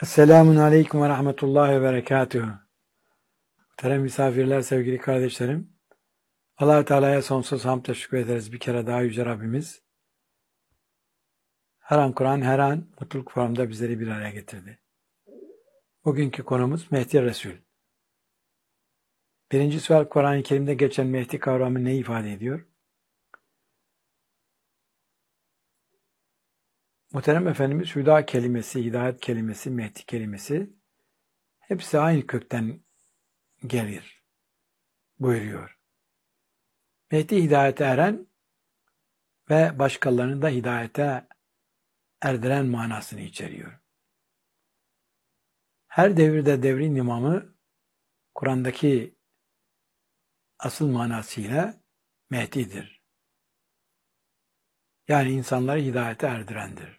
Esselamun Aleyküm ve Rahmetullahi ve Berekatuhu. Muhterem misafirler, sevgili kardeşlerim. Allah-u Teala'ya sonsuz hamd şükür ederiz bir kere daha Yüce Rabbimiz. Her an Kur'an, her an mutluluk formunda bizleri bir araya getirdi. Bugünkü konumuz Mehdi Resul. Birinci sual, Kur'an-ı Kerim'de geçen Mehdi kavramı ne ifade ediyor? Muhterem Efendimiz, Hüda kelimesi, hidayet kelimesi, Mehdi kelimesi hepsi aynı kökten gelir buyuruyor. Mehdi hidayete eren ve başkalarını da hidayete erdiren manasını içeriyor. Her devirde devrin imamı Kur'an'daki asıl manasıyla Mehdi'dir. Yani insanları hidayete erdirendir.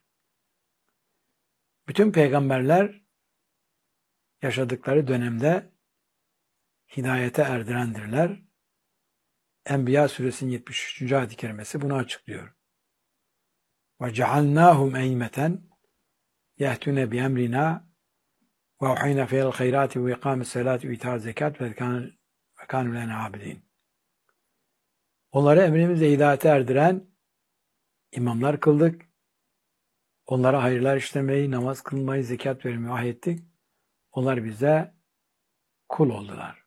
Bütün peygamberler yaşadıkları dönemde hidayete erdirendirler. Enbiya suresinin 73. ayet-i kerimesi bunu açıklıyor. وَجَعَلْنَاهُمْ اَيْمَةً يَهْتُونَ بِأَمْرِنَا وَاُحِينَ فِيهِ الْخَيْرَاتِ وَاِقَامِ الصَّلَاةِ وَاِيتَاءِ الزَّكَاةِ وَكَانُوا لَنَا عَابِدِينَ. Onları emrimizle hidayete erdiren imamlar kıldık. Onlara hayırlar işlemeyi, namaz kılmayı, zekat vermeyi vahyettik. Onlar bize kul oldular.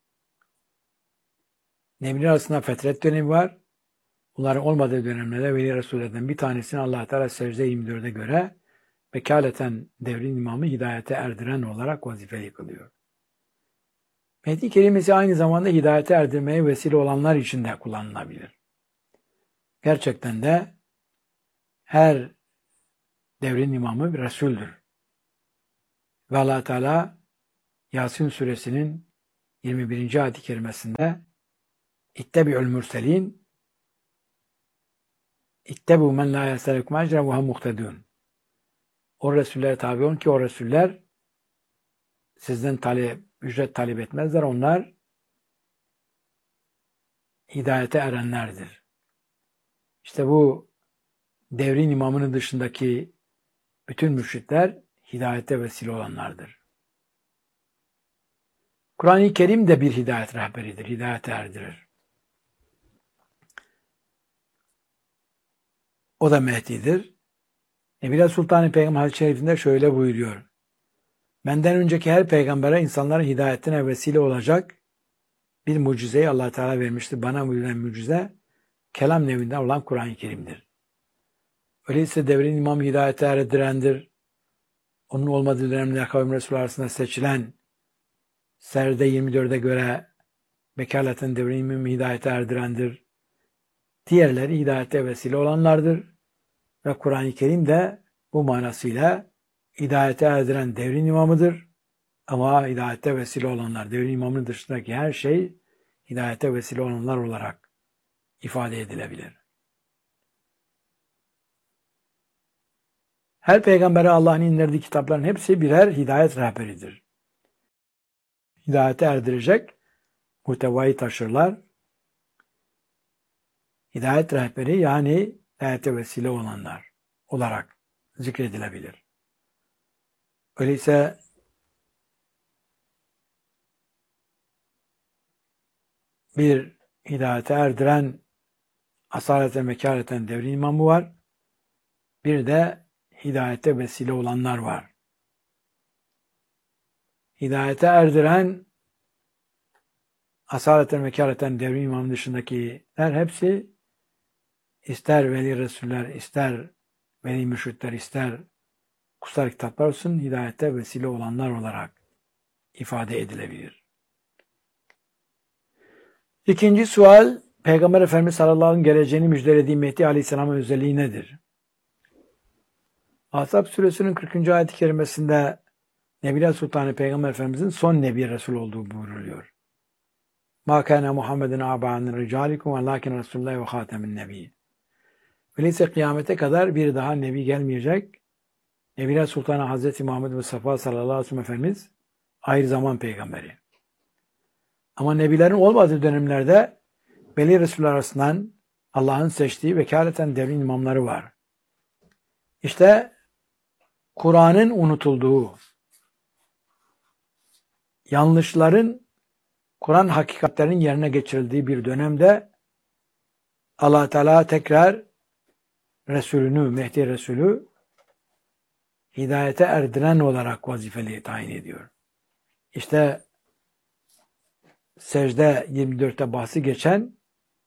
Nebiler arasında fetret dönemi var. Bunların olmadığı dönemlerde Veli Resullerden bir tanesini Allah-u Teala secde 24'e göre vekaleten devrin imamı hidayete erdiren olarak vazifeli kılıyor. Mehdi kelimesi aynı zamanda hidayete erdirmeye vesile olanlar için de kullanılabilir. Gerçekten de her devrin imamı bir Resul'dür. Ve Allah Teala Yasin suresinin 21. ayet-i kerimesinde İttebi'ül mürselin İttebu men la yeselekum ecren ve hum muhtedun. O Resullere tabi olun ki o Resuller sizden ücret talep etmezler. Onlar hidayete erenlerdir. İşte bu devrin imamının dışındaki bütün mürşitler hidayete vesile olanlardır. Kur'an-ı Kerim de bir hidayet rehberidir, hidayete erdirir. O da Mehdi'dir. Nebiler Sultan-ı Peygamber hadis-i şerifinde şöyle buyuruyor. Benden önceki her peygambere insanların hidayetine vesile olacak bir mucizeyi Allah Teala vermiştir. Bana verilen mucize kelam nevinden olan Kur'an-ı Kerim'dir. Öyleyse devrin imamı hidayete erdirendir. Onun olmadığı dönemde kavim Resulü arasında seçilen Serde 24'e göre vekaleten devrin imamı hidayete erdirendir. Diğerleri hidayete vesile olanlardır. Ve Kur'an-ı Kerim de bu manasıyla hidayete erdiren devrin imamıdır. Ama hidayete vesile olanlar, devrin imamının dışındaki her şey hidayete vesile olanlar olarak ifade edilebilir. Her peygambere Allah'ın indirdiği kitapların hepsi birer hidayet rehberidir. Hidayete erdirecek muhtevayı taşırlar. Hidayet rehberi yani hidayete vesile olanlar olarak zikredilebilir. Öyleyse bir hidayete erdiren asaleten vekaleten devrin imamı var. Bir de hidayete vesile olanlar var. Hidayete erdiren asaleten vekaleten devrin imamı dışındakiler hepsi ister veli resuller, ister veli mürşitler, ister kutsal kitaplar olsun hidayete vesile olanlar olarak ifade edilebilir. İkinci sual, Peygamber Efendimiz sallallahu aleyhi ve sellem geleceğini müjdelediği Mehdi aleyhisselamın özelliği nedir? Ahzab suresinin 40. ayet-i kerimesinde Nebiler Sultanı Peygamber Efendimizin son Nebi Resul olduğu buyruluyor. مَا كَانَ مُحَمَّدٍ عَبَانٍ رِجَالِكُمْ وَلَاكِنْ رَسُولُ اللّٰهِ وَخَاتَمِ النَّبِيِّ. Öyleyse kıyamete kadar bir daha Nebi gelmeyecek. Nebiler Sultanı Hazreti Muhammed Mustafa sallallahu aleyhi ve sellem Efendimiz ayrı zaman peygamberi. Ama Nebilerin olmadığı dönemlerde Veli Resuller arasından Allah'ın seçtiği vekaleten devrin imamları var. İşte Kur'an'ın unutulduğu, yanlışların Kur'an hakikatlerinin yerine geçirildiği bir dönemde Allah Teala tekrar Resulünü, Mehdi Resulü hidayete erdiren olarak vazifeli tayin ediyor. İşte Secde 24'te bahsi geçen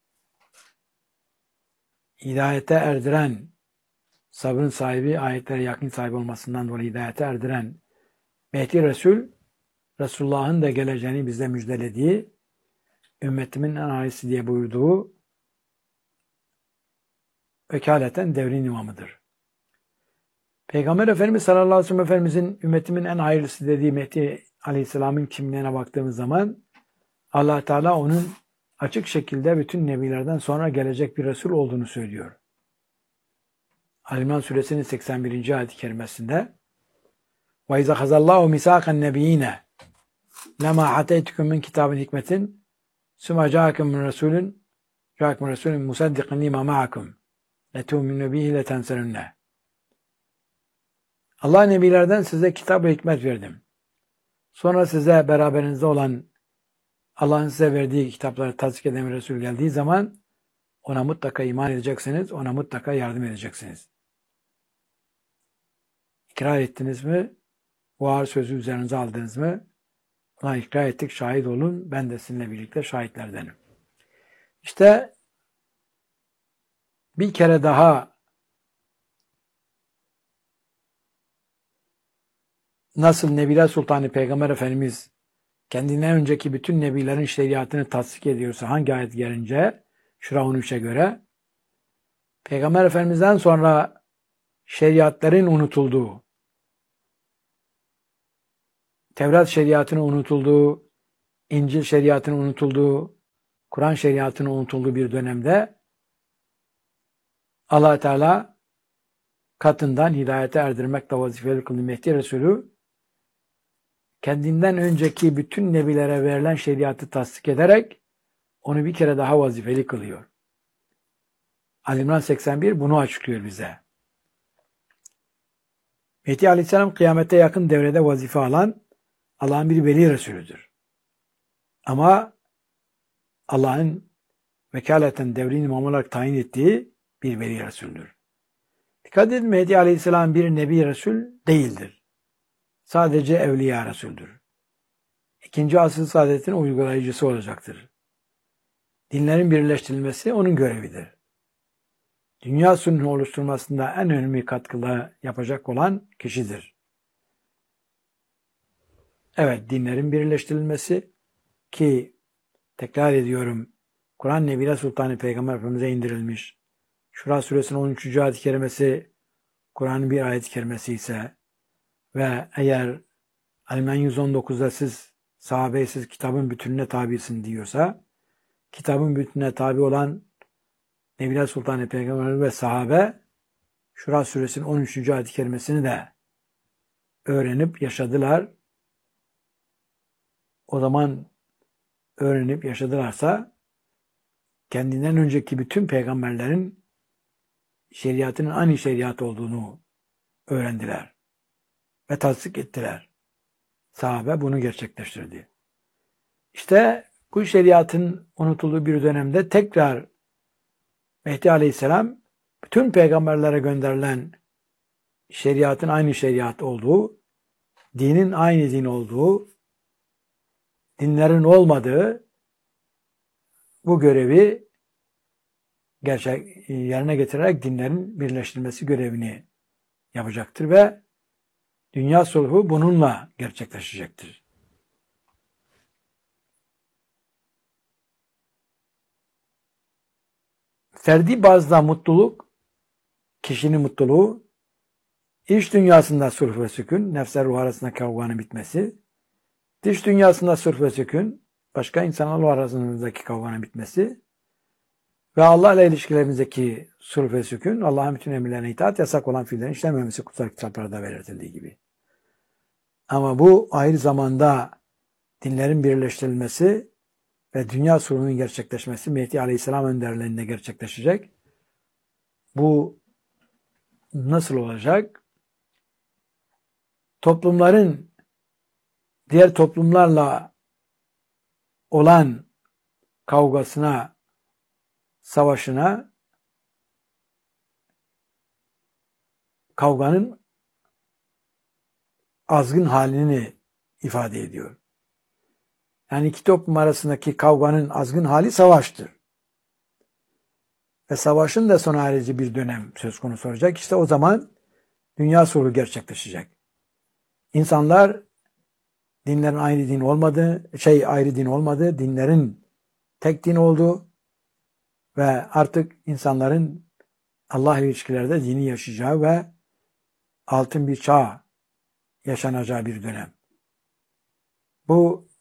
hidayete erdiren, sabrın sahibi, ayetlere yakın sahibi olmasından dolayı hidayete erdiren Mehdi Resul, Resulullah'ın da geleceğini bize müjdelediği, ümmetimin en hayırlısı diye buyurduğu vekaleten devrin imamıdır. Peygamber Efendimiz sallallahu aleyhi ve sellem Efendimizin ümmetimin en hayırlısı dediği Mehdi Aleyhisselam'ın kimliğine baktığımız zaman Allah Teala onun açık şekilde bütün nebilerden sonra gelecek bir Resul olduğunu söylüyor. Ali-İmran suresinin 81. ayet-i kerimesinde وَاِذَا خَزَ اللّٰهُ مِسَاقَ النَّبِيِّينَ لَمَا عَتَيْتُكُمْ مِنْ كِتَابٍ حِكْمَةٍ ثُمَّ جَاءَكُمْ مِنْ رَسُولٍ مُصَدِّقٍ لِمَا مَعَكُمْ لَتُؤْمِنُوا بِهِ لَتَنْصُرُنَّهُ. Allah nebilerden size kitap ve hikmet verdim. Sonra size beraberinizde olan Allah'ın size verdiği kitapları tasdik eden bir Resul geldiği zaman ona mutlaka iman edeceksiniz, ona mutlaka yardım edeceksiniz. İkrar ettiniz mi? Bu ağır sözü üzerinize aldınız mı? Ona ikrar ettik, şahit olun. Ben de sizinle birlikte şahitlerdenim. İşte bir kere daha nasıl Nebiler Sultanı Peygamber Efendimiz kendinden önceki bütün nebilerin şeriatını tasdik ediyorsa hangi ayet gelince Şura 13'e göre Peygamber Efendimiz'den sonra şeriatların unutulduğu, Tevrat şeriatının unutulduğu, İncil şeriatının unutulduğu, Kur'an şeriatının unutulduğu bir dönemde Allah Teala katından hidayete erdirmekle vazifeli kıldığı Mehdi Resulü kendinden önceki bütün nebilere verilen şeriatı tasdik ederek onu bir kere daha vazifeli kılıyor. Ali-İmran 81 bunu açıklıyor bize. Mehdi Aleyhisselam kıyamete yakın devrede vazife alan Allah'ın bir veli Resulüdür. Ama Allah'ın vekaleten devrin imam olarak tayin ettiği bir veli Resulüdür. Dikkat edin, Mehdi Aleyhisselam bir nebi Resul değildir. Sadece evliya Resul'dür. İkinci asıl saadetin uygulayıcısı olacaktır. Dinlerin birleştirilmesi onun görevidir. Dünya sulhunu oluşturmasında en önemli katkıda yapacak olan kişidir. Evet, dinlerin birleştirilmesi ki tekrar ediyorum Kur'an Nebiler Sultanı Peygamber Efendimiz'e indirilmiş. Şura suresinin 13. ayet-i kerimesi Kur'an'ın bir ayet-i kerimesi ise ve eğer Ali-İmran 119'da siz sahabe siz kitabın bütününe tabisin diyorsa kitabın bütününe tabi olan Nebiler Sultanı Peygamber ve sahabe Şura suresinin 13. ayet-i kerimesini de öğrenip yaşadılar. O zaman öğrenip yaşadılarsa kendinden önceki bütün peygamberlerin şeriatının aynı şeriat olduğunu öğrendiler ve tasdik ettiler. Sahabe bunu gerçekleştirdi. İşte bu şeriatın unutulduğu bir dönemde tekrar Mehdi Aleyhisselam bütün peygamberlere gönderilen şeriatın aynı şeriat olduğu, dinin aynı din olduğu, dinlerin olmadığı bu görevi yerine getirerek dinlerin birleştirilmesi görevini yapacaktır ve dünya sulhu bununla gerçekleşecektir. Ferdi bazda mutluluk, kişinin mutluluğu, iç dünyasında sulh ve sükun, nefsler ruh arasında kavganın bitmesi, dış dünyasında sulh ve sükun, başka insanlarla arasındaki kavganın bitmesi ve Allah ile ilişkilerimizdeki sulh ve sükun, Allah'ın bütün emirlerine itaat, yasak olan fiillerin işlememesi kutsal kitaplarda belirtildiği gibi. Ama bu ayrı zamanda dinlerin birleştirilmesi ve dünya sulhunun gerçekleşmesi Mehdi Aleyhisselam önderliğinde gerçekleşecek. Bu nasıl olacak? Toplumların diğer toplumlarla olan kavgasına, savaşına, kavganın azgın halini ifade ediyor. Yani iki toplum arasındaki kavganın azgın hali savaştır. Ve savaşın da sona erici bir dönem söz konusu olacak. İşte o zaman dünya sulhu gerçekleşecek. İnsanlar dinlerin ayrı din olmadığı, dinlerin tek din olduğu ve artık insanların Allah ilişkilerde dini yaşayacağı ve altın bir çağ yaşanacağı bir dönem. Bu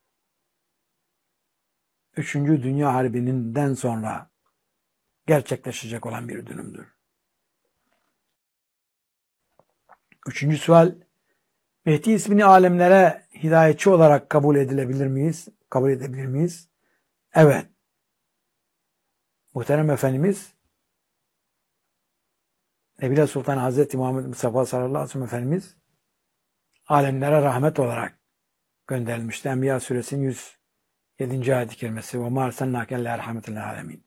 3. Dünya Harbi'nden sonra gerçekleşecek olan bir dönümdür. 3. sual, Mehdi ismini alemlere hidayetçi olarak kabul edebilir miyiz? Evet. Muhterem Efendimiz Nebile Sultan Hazreti Muhammed Mustafa sallallahu aleyhi ve sellem Efendimiz alemlere rahmet olarak gönderilmişti. Enbiya suresinin 107. ayet-i kerimesi. وَمَا أَرْسَلْنَاكَ إِلَّا رَحْمَةً لِلْعَالَمِينَ.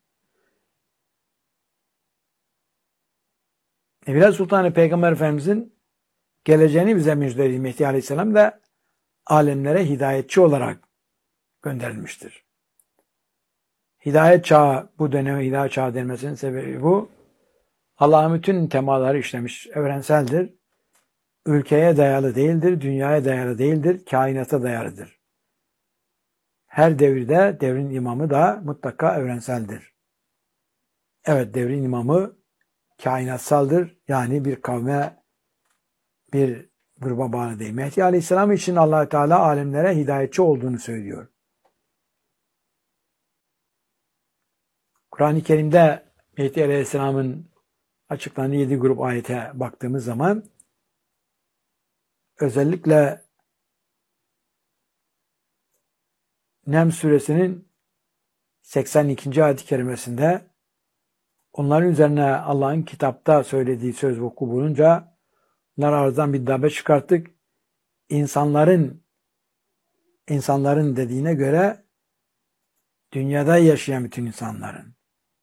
Nebile Sultan Peygamber Efendimizin geleceğini bize müjdeledi. Mehdi Aleyhisselam da alemlere hidayetçi olarak gönderilmiştir. Hidayet çağı, bu döneme hidayet çağı denmesinin sebebi bu. Allah'ın bütün temaları işlemiş, evrenseldir. Ülkeye dayalı değildir, dünyaya dayalı değildir, kainata dayalıdır. Her devirde devrin imamı da mutlaka evrenseldir. Evet, devrin imamı kainatsaldır. Yani bir kavme, bir gruba bağlı değil. Mehdi Aleyhisselam için Allah Teala alemlere hidayetçi olduğunu söylüyor. Kur'an-ı Kerim'de Mehdi Aleyhisselam'ın açıklandığı 7 grup ayete baktığımız zaman özellikle Nem suresinin 82. ayet-i kerimesinde onların üzerine Allah'ın kitapta söylediği söz vuku bulunca bunlar aradan bir dabe çıkarttık. İnsanların dediğine göre dünyada yaşayan bütün insanların,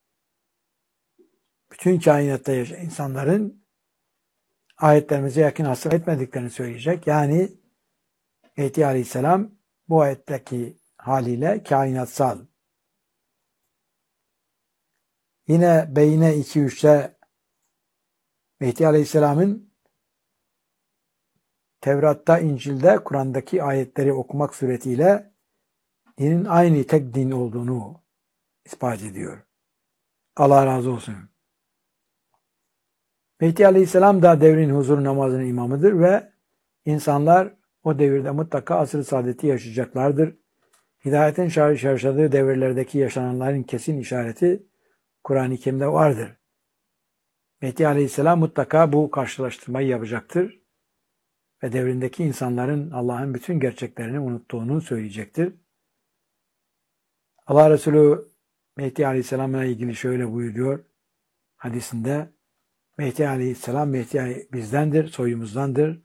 bütün kainatta yaşayan insanların ayetlerimize yakın hasret etmediklerini söyleyecek. Yani Mehdi Aleyhisselam bu ayetteki haliyle kainatsal. Yine Beyne 2-3'te Mehdi Aleyhisselam'ın Tevrat'ta, İncil'de, Kur'an'daki ayetleri okumak suretiyle dinin aynı tek din olduğunu ispat ediyor. Allah razı olsun. Mehdi Aleyhisselam da devrin huzur namazının imamıdır ve insanlar o devirde mutlaka asr-ı saadeti yaşayacaklardır. Hidayetin şaşadığı devirlerdeki yaşananların kesin işareti Kur'an-ı Kerim'de vardır. Mehdi Aleyhisselam mutlaka bu karşılaştırmayı yapacaktır ve devrindeki insanların Allah'ın bütün gerçeklerini unuttuğunu söyleyecektir. Allah Resulü Mehdi Aleyhisselam'la ilgili şöyle buyuruyor hadisinde: Mehdi Aleyhisselam, Mehdi bizdendir, soyumuzdandır.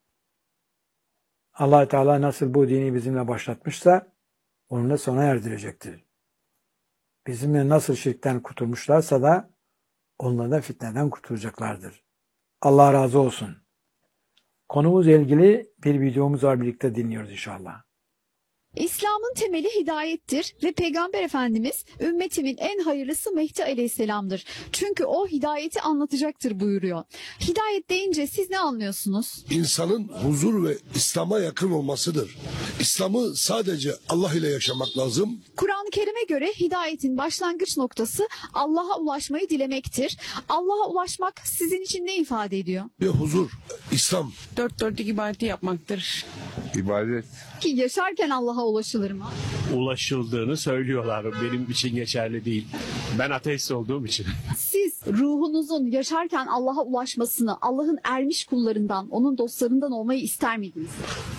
Allah Teala nasıl bu dini bizimle başlatmışsa onunla sona erdirecektir. Bizimle nasıl şirkten kurtulmuşlarsa da onunla da fitneden kurtulacaklardır. Allah razı olsun. Konumuzla ilgili bir videomuz var, birlikte dinliyoruz inşallah. İslam'ın temeli hidayettir ve Peygamber Efendimiz ümmetimin en hayırlısı Mehdi Aleyhisselam'dır. Çünkü o hidayeti anlatacaktır buyuruyor. Hidayet deyince siz ne anlıyorsunuz? İnsanın huzur ve İslam'a yakın olmasıdır. İslam'ı sadece Allah ile yaşamak lazım. Kur'an-ı Kerim'e göre hidayetin başlangıç noktası Allah'a ulaşmayı dilemektir. Allah'a ulaşmak sizin için ne ifade ediyor? Ve huzur, İslam. Dört dörtlük ibadeti yapmaktır. İbadet. Ki yaşarken Allah'a ulaşılır mı? Ulaşıldığını söylüyorlar. Benim için geçerli değil. Ben ateist olduğum için. Siz ruhunuzun yaşarken Allah'a ulaşmasını, Allah'ın ermiş kullarından, onun dostlarından olmayı ister miydiniz?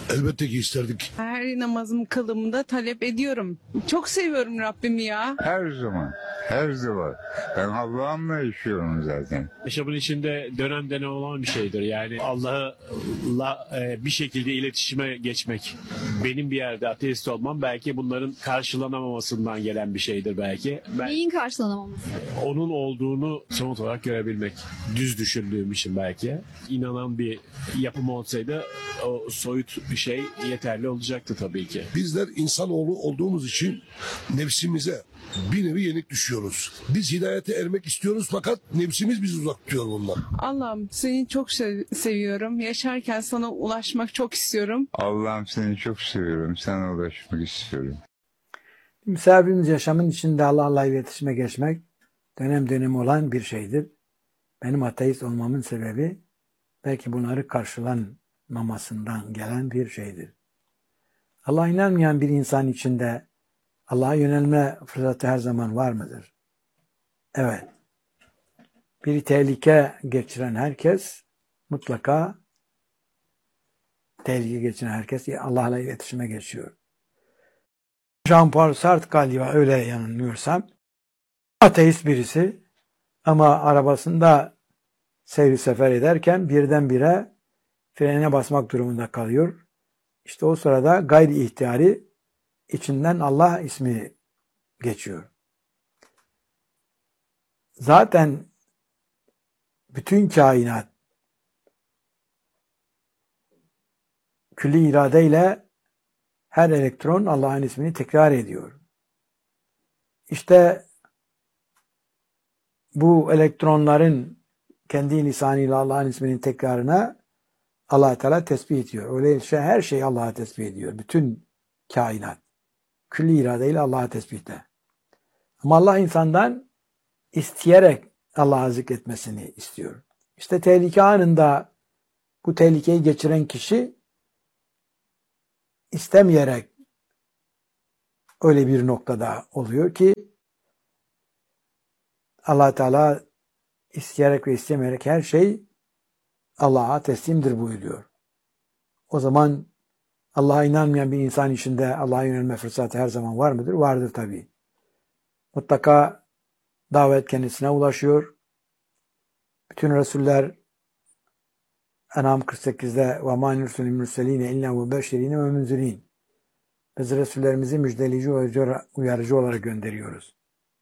Elbette ki isterdik. Her namazım kılımda talep ediyorum. Çok seviyorum Rabbimi ya. Her zaman, her zaman. Ben Allah'ımla yaşıyorum zaten. Yaşamın içinde dönem dönem olan bir şeydir. Yani Allah'la bir şekilde iletişime geçmek. Benim bir yerde ateist olmam belki bunların karşılanamamasından gelen bir şeydir belki. Ben Neyin karşılanamaması? onun olduğunu somut olarak görebilmek. Düz düşündüğüm için belki. İnanan bir yapım olsaydı o soyut bir şey yeterli olacaktı tabii ki. Bizler insanoğlu olduğumuz için nefsimize bir nevi yenik düşüyoruz. Biz hidayete ermek istiyoruz fakat nefsimiz bizi uzak tutuyor bundan. Allah'ım seni çok seviyorum. Yaşarken sana ulaşmak çok istiyorum. Allah'ım seni çok seviyorum. Sana ulaşmak istiyorum. Misafirimiz yaşamın içinde Allah'la iletişime geçmek dönem dönem olan bir şeydir. Benim ateist olmamın sebebi belki bunları karşılanmamasından gelen bir şeydir. Allah'a inanmayan bir insan içinde Allah'a yönelme fırsatı her zaman var mıdır? Evet. Bir tehlike geçiren herkes mutlaka Allah'la iletişime geçiyor. Jean-Paul Sartre galiba öyle yanılmıyorsam ateist birisi ama arabasında seyir sefer ederken birdenbire frene basmak durumunda kalıyor. İşte o sırada gayri ihtiyari içinden Allah ismi geçiyor. Zaten bütün kainat külli iradeyle her elektron Allah'ın ismini tekrar ediyor. İşte bu elektronların kendi lisanıyla Allah'ın isminin tekrarına Allah Teala tesbih ediyor. Öyleyse her şey Allah'a tesbih ediyor. Bütün kainat. Külli iradeyle Allah'a tesbihte. Ama Allah insandan isteyerek Allah'a zikretmesini istiyor. İşte tehlike anında bu tehlikeyi geçiren kişi istemeyerek öyle bir noktada oluyor ki Allah Teala isteyerek ve istemeyerek her şey Allah'a teslimdir buyuruyor. O zaman Allah'a inanmayan bir insan içinde Allah'a yönelme fırsatı her zaman var mıdır? Vardır tabii. Mutlaka davet kendisine ulaşıyor. Bütün Resuller En'am 48'de وَمَا نُرْسُلِ الْمُرْسَلِينَ اِلَّا وَبَشِرِينَ وَمُنْزِرِينَ Biz Resullerimizi müjdeleyici ve uyarıcı olarak gönderiyoruz.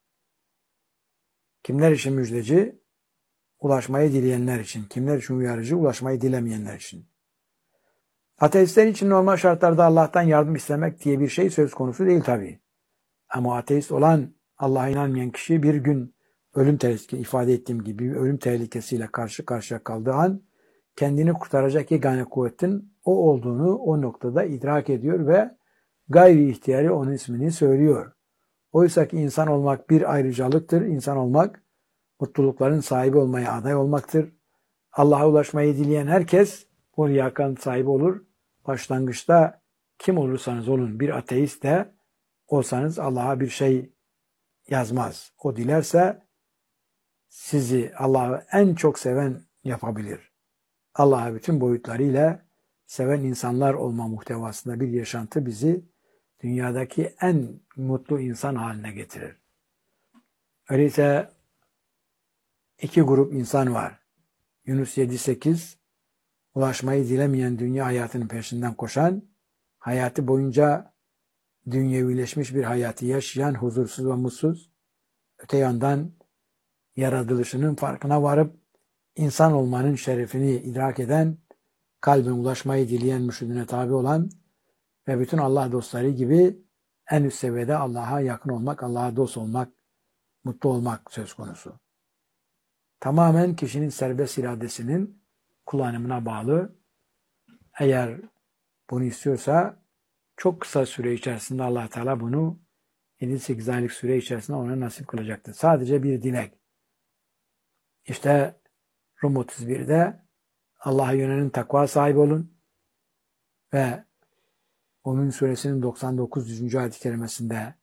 Kimler için müjdeci? Ulaşmayı dileyenler için. Kimler için uyarıcı? Ulaşmayı dilemeyenler için. Ateistler için normal şartlarda Allah'tan yardım istemek diye bir şey söz konusu değil tabii. Ama ateist olan Allah'a inanmayan kişi bir gün ölüm tehlikesi, ifade ettiğim gibi ölüm tehlikesiyle karşı karşıya kaldığı an kendini kurtaracak yegane kuvvetin o olduğunu o noktada idrak ediyor ve gayri ihtiyari onun ismini söylüyor. Oysa ki insan olmak bir ayrıcalıktır. İnsan olmak mutlulukların sahibi olmaya aday olmaktır. Allah'a ulaşmayı dileyen herkes bu liyakanın sahibi olur. Başlangıçta kim olursanız olun bir ateist de olsanız Allah'a bir şey yazmaz. O dilerse sizi Allah'ı en çok seven yapabilir. Allah'ı bütün boyutlarıyla seven insanlar olma muhtevasında bir yaşantı bizi dünyadaki en mutlu insan haline getirir. Öyleyse iki grup insan var. Yunus 7-8 ulaşmayı dilemeyen dünya hayatının peşinden koşan, hayatı boyunca dünyevileşmiş bir hayatı yaşayan huzursuz ve mutsuz, öte yandan yaratılışının farkına varıp insan olmanın şerefini idrak eden, kalbine ulaşmayı dileyen mürşidine tabi olan ve bütün Allah dostları gibi en üst seviyede Allah'a yakın olmak, Allah'a dost olmak, mutlu olmak söz konusu. Tamamen kişinin serbest iradesinin kullanımına bağlı. Eğer bunu istiyorsa çok kısa süre içerisinde Allah Teala bunu 7-8 aylık süre içerisinde ona nasip kılacaktır. Sadece bir dilek. İşte Rum 31'de Allah'a yönelin, takva sahibi olun ve onun suresinin 99. ayet-i kerimesinde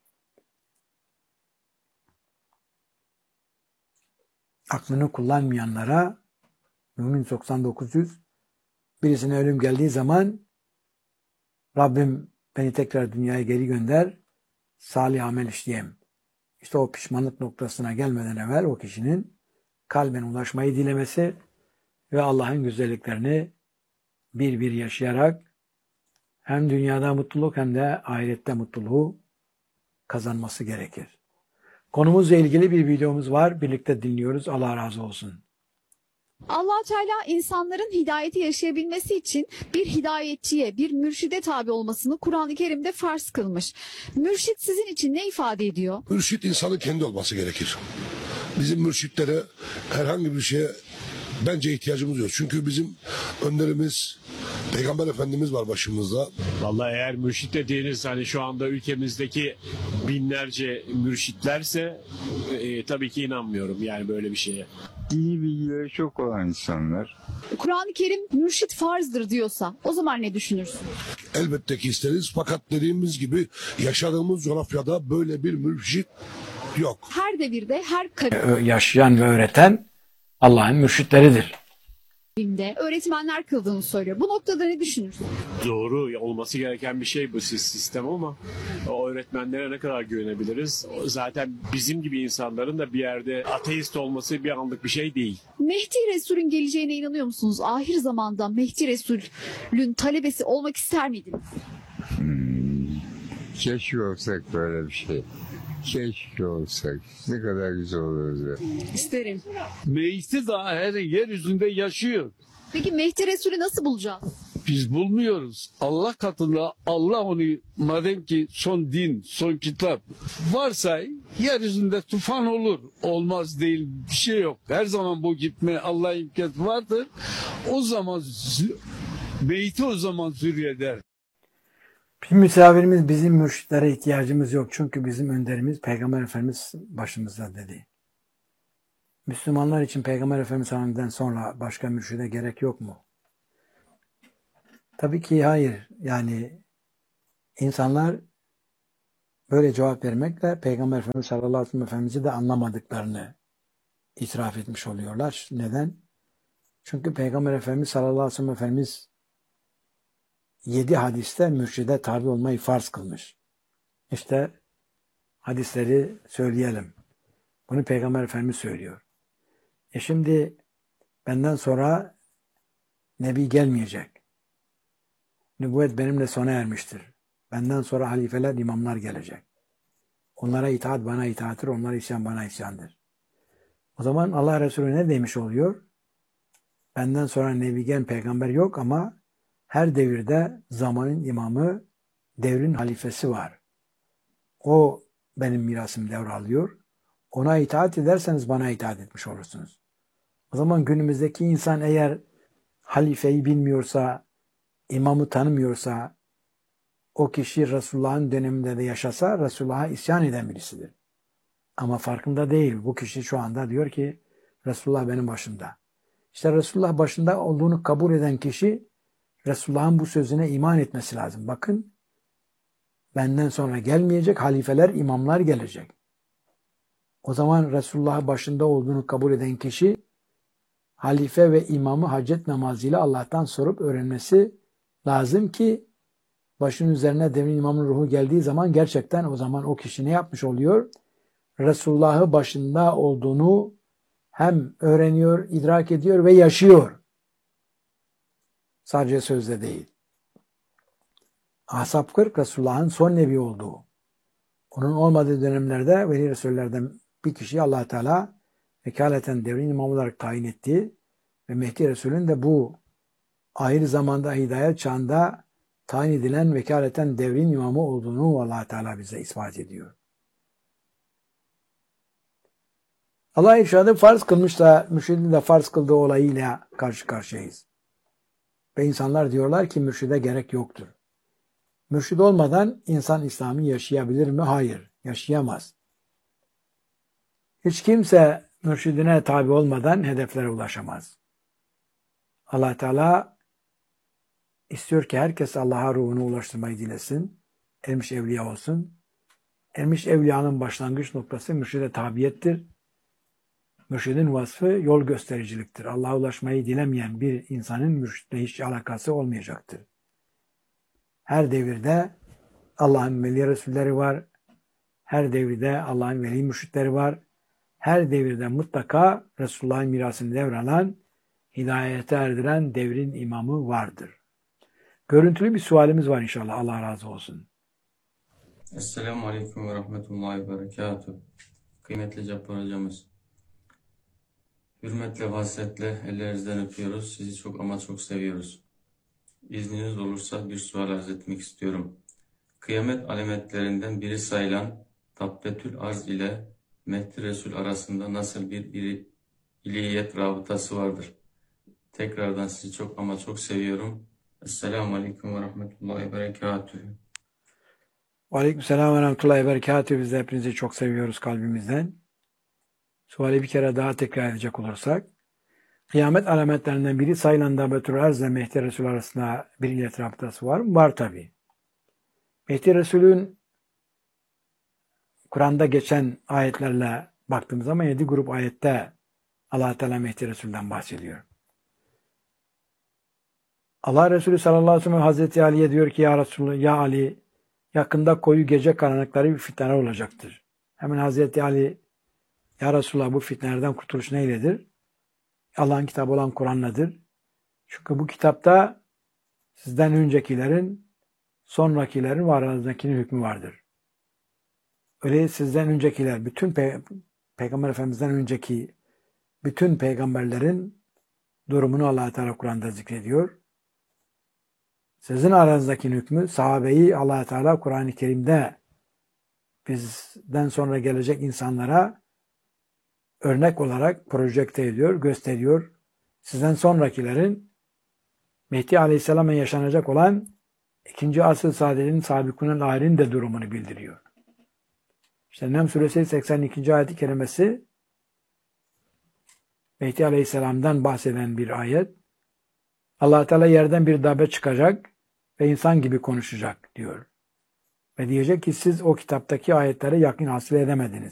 aklını kullanmayanlara Mümin 99 birisine ölüm geldiği zaman Rabbim beni tekrar dünyaya geri gönder, salih amel işleyeyim. İşte o pişmanlık noktasına gelmeden evvel o kişinin kalben ulaşmayı dilemesi ve Allah'ın güzelliklerini bir bir yaşayarak hem dünyada mutluluk hem de ahirette mutluluğu kazanması gerekir. Konumuzla ilgili bir videomuz var. Birlikte dinliyoruz. Allah razı olsun. Allah Teala insanların hidayeti yaşayabilmesi için bir hidayetçiye, bir mürşide tabi olmasını Kur'an-ı Kerim'de farz kılmış. Mürşit sizin için ne ifade ediyor? Mürşit insanın kendi olması gerekir. Bizim mürşitlere herhangi bir şeye bence ihtiyacımız yok. Çünkü bizim önderimiz Peygamber Efendimiz var başımızda. Vallahi eğer mürşit dediğiniz hani şu anda ülkemizdeki binlerce mürşitlerse tabii ki inanmıyorum yani böyle bir şeye. İyi bilgileri çok olan insanlar. Kur'an-ı Kerim mürşit farzdır diyorsa o zaman ne düşünürsün? Elbette ki isteriz fakat dediğimiz gibi yaşadığımız coğrafyada böyle bir mürşit yok. Her devirde, her Yaşayan ve öğreten Allah'ın mürşitleridir. kabinde öğretmenler kıldığını söylüyor. Bu noktada ne düşünürsün? Doğru olması gereken bir şey bu sistem ama o öğretmenlere ne kadar güvenebiliriz? Zaten bizim gibi insanların da bir yerde ateist olması bir anlık bir şey değil. Mehdi Resul'ün geleceğine inanıyor musunuz? Ahir zamanda Mehdi Resul'ün talebesi olmak ister miydiniz? Keşke olsak böyle bir şey. Keşke olsak. Ne kadar güzel olurdu. İsterim. Mehdi daha her yeryüzünde yaşıyor. Peki Mehdi Resul'ü nasıl bulacağız? Biz bulmuyoruz. Allah katında Allah onu madem ki son din, son kitap varsa yeryüzünde tufan olur. Olmaz değil bir şey yok. Her zaman bu gitme Allah imkanı vardır. O zaman Mehdi o zaman zürriyeder. Bir misafirimiz bizim mürşitlere ihtiyacımız yok. Çünkü bizim önderimiz Peygamber Efendimiz başımızda dedi. Müslümanlar için Peygamber Efendimiz Efendimiz'den sonra başka mürşide gerek yok mu? Tabii ki hayır. Yani insanlar böyle cevap vermekle Peygamber Efendimiz sallallahu aleyhi ve sellem Efendimiz'i de anlamadıklarını itiraf etmiş oluyorlar. Neden? Çünkü Peygamber Efendimiz sallallahu aleyhi ve sellem Efendimiz 7 hadiste mürşide tabi olmayı farz kılmış. İşte hadisleri söyleyelim. Bunu Peygamber Efendimiz söylüyor. Şimdi benden sonra Nebi gelmeyecek. Nübüvvet benimle sona ermiştir. Benden sonra halifeler, imamlar gelecek. Onlara itaat bana itaattir, onlara isyan bana isyandır. O zaman Allah Resulü ne demiş oluyor? Benden sonra Nebi gelen peygamber yok ama her devirde zamanın imamı, devrin halifesi var. O benim mirasımı devralıyor. Ona itaat ederseniz bana itaat etmiş olursunuz. O zaman günümüzdeki insan eğer halifeyi bilmiyorsa, imamı tanımıyorsa, o kişi Resulullah'ın döneminde de yaşasa Resulullah'a isyan eden birisidir. Ama farkında değil. Bu kişi şu anda diyor ki Resulullah benim başımda. İşte Resulullah başında olduğunu kabul eden kişi Resulullah'ın bu sözüne iman etmesi lazım. Bakın benden sonra gelmeyecek halifeler, imamlar gelecek. O zaman Resulullah'ın başında olduğunu kabul eden kişi halife ve imamı hacet namazıyla Allah'tan sorup öğrenmesi lazım ki başının üzerine devrin imamın ruhu geldiği zaman gerçekten o zaman o kişi ne yapmış oluyor? Resulullah'ı başında olduğunu hem öğreniyor, idrak ediyor ve yaşıyor. Sadece sözde değil. Ashab 40 Resulullah'ın son nebi olduğu. Onun olmadığı dönemlerde veli Resullerden bir kişiyi Allah Teala vekaleten devrin imamı olarak tayin etti ve Mehdi Resul'ün de bu ahir zamanda hidayet çağında tayin edilen vekaleten devrin imamı olduğunu Allah Teala bize ispat ediyor. Allah irşadı farz kılmış da mürşidin de farz kıldığı olayıyla karşı karşıyayız. Ve insanlar diyorlar ki mürşide gerek yoktur. Mürşid olmadan insan İslam'ı yaşayabilir mi? Hayır, yaşayamaz. Hiç kimse mürşidine tabi olmadan hedeflere ulaşamaz. Allah Teala istiyor ki herkes Allah'a ruhunu ulaştırmayı dilesin. Ermiş evliya olsun. Ermiş evliyanın başlangıç noktası mürşide tabiyettir. Mürşidin vasfı yol göstericiliktir. Allah'a ulaşmayı dilemeyen bir insanın mürşidle hiç alakası olmayacaktır. Her devirde Allah'ın veli Resulleri var. Her devirde Allah'ın veli mürşitleri var. Her devirde mutlaka Resulullah'ın mirasını devralan, hidayete erdiren devrin imamı vardır. Görüntülü bir sualimiz var inşallah. Allah razı olsun. Esselamu Aleyküm ve Rahmetullahi ve Berekatuhu. Kıymetli Cabbar hocamız, hürmetle ve hasretle ellerinizden öpüyoruz. Sizi çok ama çok seviyoruz. İzniniz olursa bir sual arz etmek istiyorum. Kıyamet alametlerinden biri sayılan Dabbetül Arz ile Mehdi Resul arasında nasıl bir ilahiyet rabıtası vardır? Tekrardan sizi çok ama çok seviyorum. Esselamu Aleyküm ve Rahmetullahi ve Berekatuhu. Aleykümselam ve rahmetullahi ve berekatuhu. Biz de hepinizi çok seviyoruz kalbimizden. Suali bir kere daha tekrar edecek olursak, kıyamet alametlerinden biri sayılan Dabbetül Arz ile Mehdi Resul arasında bir ilahiyet rabıtası var mı? Var tabi. Mehdi Resul'ün Kur'an'da geçen ayetlerle baktığımız zaman 7 grup ayette Allah Teala Mehdi Resul'den bahsediyor. Allah Resulü sallallahu aleyhi ve sellem Hazreti Ali'ye diyor ki ya Resulullah, ya Ali, yakında koyu gece karanlıkları bir fitneler olacaktır. Hemen Hazreti Ali, ya Resulullah bu fitnelerden kurtuluş neyledir? Allah'ın kitabı olan Kur'an'ladır. Çünkü bu kitapta sizden öncekilerin, sonrakilerin ve aranızdakinin hükmü vardır. Öyle sizden öncekiler, bütün Peygamber Efendimiz'den önceki bütün peygamberlerin durumunu Allah Teala Kur'an'da zikrediyor. Sizin aranızdaki hükmü, sahabeyi Allah Teala Kur'an-ı Kerim'de bizden sonra gelecek insanlara örnek olarak projekte ediyor, gösteriyor. Sizden sonrakilerin Mehdi Aleyhisselam'a yaşanacak olan 2. asır saadetinin sabikûnel âhirîn de durumunu bildiriyor. İşte Nem Suresi 82. ayet-i kerimesi Mehdi Aleyhisselam'dan bahseden bir ayet. Allah Teala yerden bir dabbe çıkacak ve insan gibi konuşacak diyor. Ve diyecek ki siz o kitaptaki ayetlere yakın hasıl edemediniz.